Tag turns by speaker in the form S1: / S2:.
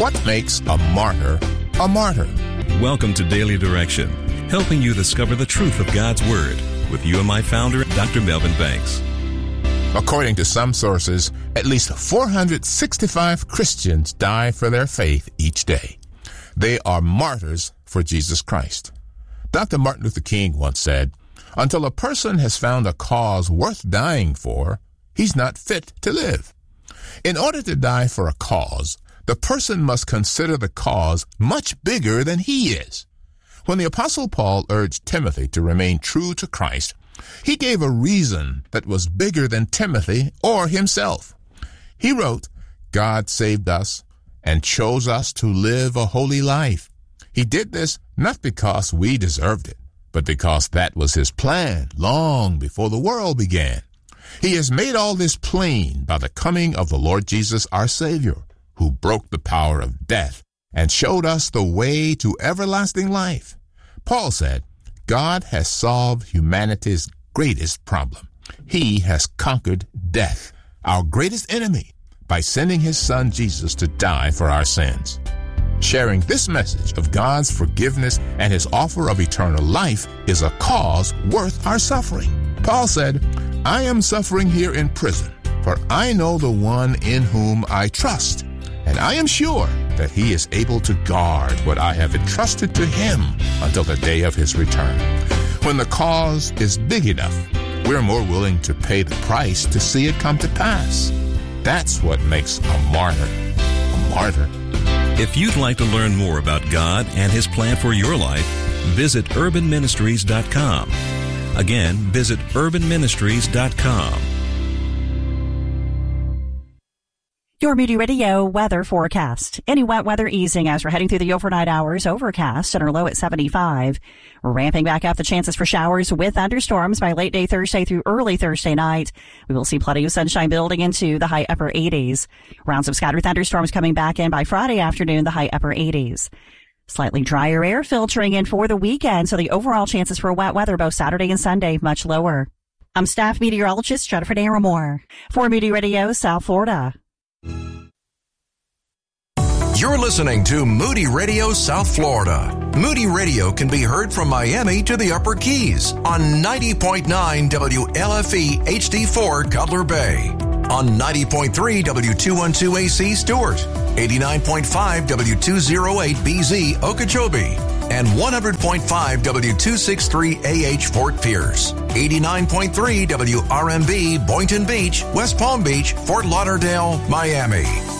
S1: What makes a martyr a martyr?
S2: Welcome to Daily Direction, helping you discover the truth of God's Word with UMI founder, Dr. Melvin Banks.
S1: According to some sources, at least 465 Christians die for their faith each day. They are martyrs for Jesus Christ. Dr. Martin Luther King once said, "Until a person has found a cause worth dying for, he's not fit to live." In order to die for a cause, the person must consider the cause much bigger than he is. When the Apostle Paul urged Timothy to remain true to Christ, he gave a reason that was bigger than Timothy or himself. He wrote, "God saved us and chose us to live a holy life. He did this not because we deserved it, but because that was his plan long before the world began. He has made all this plain by the coming of the Lord Jesus, our Savior, who broke the power of death and showed us the way to everlasting life." Paul said, God has solved humanity's greatest problem. He has conquered death, our greatest enemy, by sending his son Jesus to die for our sins. Sharing this message of God's forgiveness and his offer of eternal life is a cause worth our suffering. Paul said, "I am suffering here in prison, for I know the one in whom I trust, and I am sure that he is able to guard what I have entrusted to him until the day of his return." When the cause is big enough, we're more willing to pay the price to see it come to pass. That's what makes a martyr a martyr.
S2: If you'd like to learn more about God and His plan for your life, visit urbanministries.com. Again, visit urbanministries.com.
S3: Your Moody Radio weather forecast. Any wet weather easing as we're heading through the overnight hours. Overcast and our low at 75. Ramping back up the chances for showers with thunderstorms by late day Thursday through early Thursday night. We will see plenty of sunshine building into the high upper 80s. Rounds of scattered thunderstorms coming back in by Friday afternoon, the high upper 80s. Slightly drier air filtering in for the weekend, so the overall chances for wet weather both Saturday and Sunday much lower. I'm staff meteorologist Jennifer Naramore for Moody Radio, South Florida.
S4: You're listening to Moody Radio South Florida. Moody Radio can be heard from Miami to the Upper Keys on 90.9 WLFE HD4 Cutler Bay, on 90.3 W212 AC Stewart, 89.5 W208 BZ Okeechobee, and 100.5 W263 AH Fort Pierce, 89.3 WRMB Boynton Beach, West Palm Beach, Fort Lauderdale, Miami.